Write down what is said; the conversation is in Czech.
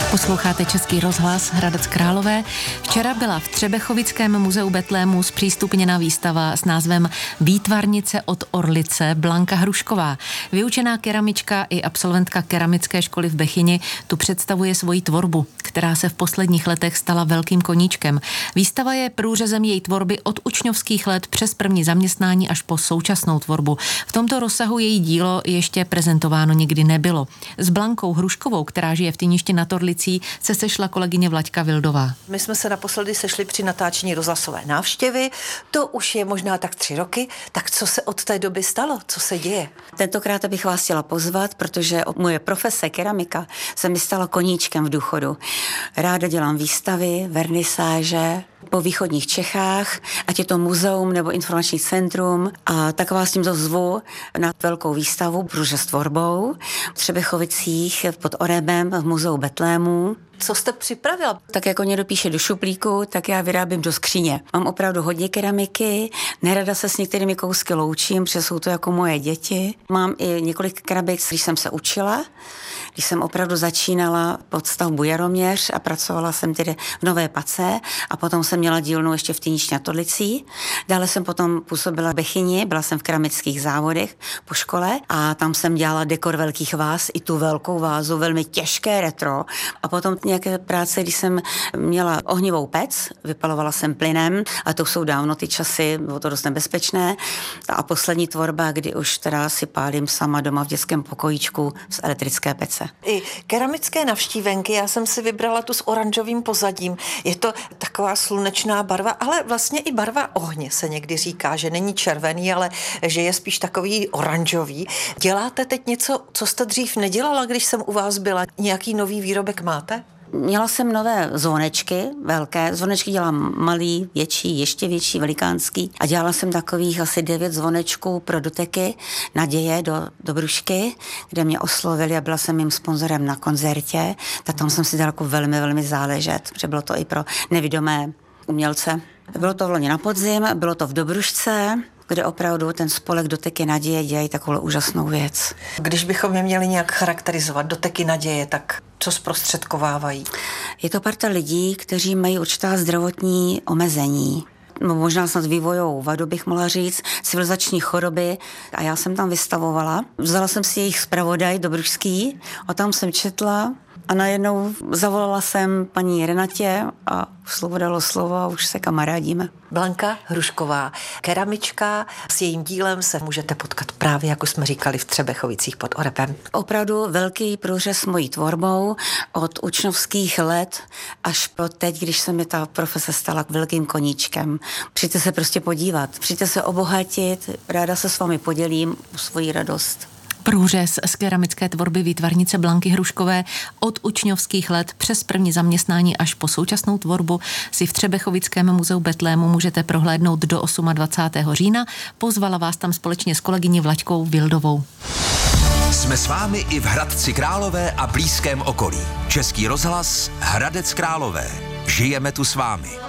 Posloucháte Český rozhlas Hradec Králové. Včera byla v Třebechovickém muzeu Betlému zpřístupněna výstava s názvem Výtvarnice od Orlice Blanka Hrušková. Vyučená keramička i absolventka keramické školy v Bechyni tu představuje svoji tvorbu, která se v posledních letech stala velkým koníčkem. Výstava je průřezem její tvorby od učňovských let přes první zaměstnání až po současnou tvorbu. V tomto rozsahu její dílo ještě prezentováno nikdy nebylo. S Blankou Hruškovou, která žije v Týništi nad Orlicí, se sešla kolegyně Vlaďka Vildová. My jsme se naposledy sešli při natáčení rozhlasové návštěvy. To už je možná tak 3 roky. Tak co se od té doby stalo? Co se děje? Tentokrát bych vás chtěla pozvat, protože moje profese keramika se mi stala koníčkem v důchodu. Ráda dělám výstavy, vernisáže po východních Čechách, ať je to muzeum nebo informační centrum, a tak vás tímto zvu na velkou výstavu Průřez tvorbou v Třebechovicích pod Orebem v muzeu Betlému. Co jste připravila? Tak jako někdo píše do šuplíku, tak já vyrábím do skříně. Mám opravdu hodně keramiky, nerada se s některými kousky loučím, protože jsou to jako moje děti. Mám i několik krabic, když jsem se učila, když jsem opravdu začínala pod stavbu Jaroměř a pracovala jsem tedy v Nové Pace a potom jsem měla dílnu ještě v Týništi nad Orlicí. Dále jsem potom působila v Bechyni, byla jsem v keramických závodech po škole a tam jsem dělala dekor velkých váz, i tu velkou vázu, velmi těžké retro, a potom nějaké práce, když jsem měla ohnivou pec, vypalovala jsem plynem, a to jsou dávno ty časy, bylo to dost nebezpečné. A poslední tvorba, kdy už teda si pálím sama doma v dětském pokojíčku z elektrické pece. I keramické navštívenky, já jsem si vybrala tu s oranžovým pozadím. Je to taková slunečná barva, ale vlastně i barva ohně se někdy říká, že není červený, ale že je spíš takový oranžový. Děláte teď něco, co jste dřív nedělala, když jsem u vás byla? Nějaký nový výrobek máte? Měla jsem nové zvonečky, velké. Zvonečky dělám malý, větší, ještě větší, velikánský. A dělala jsem takových asi 9 zvonečků pro doteky Naděje do Dobrušky, kde mě oslovili a byla jsem jim sponzorem na koncertě. Tak tam jsem si dala jako velmi, velmi záležet, protože bylo to i pro nevidomé umělce. Bylo to vloni na podzim, bylo to v Dobrušce, kde opravdu ten spolek Doteky naděje dělají takovou úžasnou věc. Když bychom je měli nějak charakterizovat, Doteky naděje, tak co zprostředkovávají? Je to parta lidí, kteří mají určitá zdravotní omezení. No, možná snad vývojovou vadu bych mohla říct, civilizační choroby, a já jsem tam vystavovala. Vzala jsem si jejich zpravodaj dobrušský a tam jsem četla a najednou zavolala jsem paní Renatě a slovo dalo slovo a už se kamarádíme. Blanka Hrušková, keramička, s jejím dílem se můžete potkat právě, jako jsme říkali, v Třebechovicích pod Orebem. Opravdu velký průřez mojí tvorbou od učňovských let až po teď, když se mi ta profese stala velkým koníčkem. Přijďte se prostě podívat, přijďte se obohatit, ráda se s vámi podělím o svoji radost. Průřez z keramické tvorby výtvarnice Blanky Hruškové od učňovských let přes první zaměstnání až po současnou tvorbu si v Třebechovickém muzeu Betlému můžete prohlédnout do 28. října. Pozvala vás tam společně s kolegyní Vlaďkou Vildovou. Jsme s vámi i v Hradci Králové a blízkém okolí. Český rozhlas Hradec Králové. Žijeme tu s vámi.